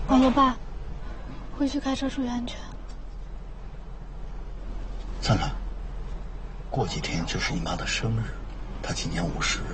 老爸，回去开车注意安全。 灿烂，过几天就是你妈的生日，她今年50。